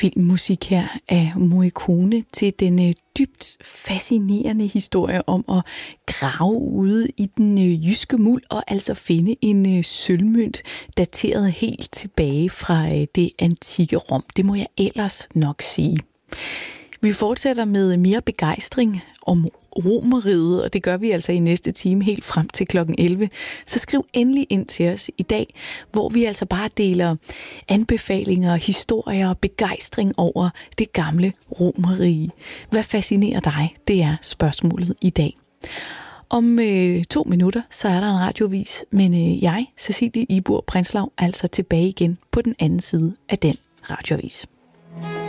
filmmusik her af Morricone til den dybt fascinerende historie om at grave ude i den jyske muld og altså finde en sølvmønt dateret helt tilbage fra det antikke Rom. Det må jeg ellers nok sige. Vi fortsætter med mere begejstring om Romeriet, og det gør vi altså i næste time helt frem til klokken 11. Så skriv endelig ind til os i dag, hvor vi altså bare deler anbefalinger, historier og begejstring over det gamle Romerige. Hvad fascinerer dig? Det er spørgsmålet i dag. Om 2 minutter, så er der en radiovis, men jeg, Cecilie Ibur Prinslov, altså tilbage igen på den anden side af den radiovis.